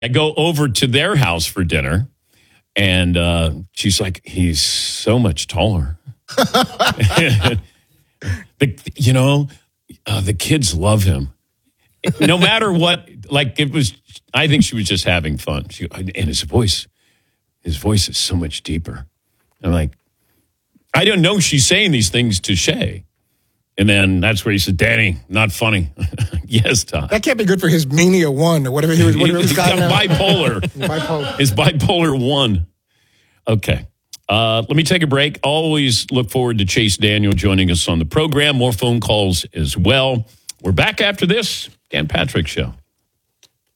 I go over to their house for dinner, and she's like, he's so much taller. The kids love him. No matter what, like it was, I think she was just having fun. And his voice is so much deeper. I'm like, I don't know she's saying these things to Shay. And then that's where he said, Danny, not funny. Yes, Todd. That can't be good for his mania 1 or whatever he was. He's got bipolar. Bipolar. His bipolar 1. Okay. Let me take a break. Always look forward to Chase Daniel joining us on the program. More phone calls as well. We're back after this. Dan Patrick Show.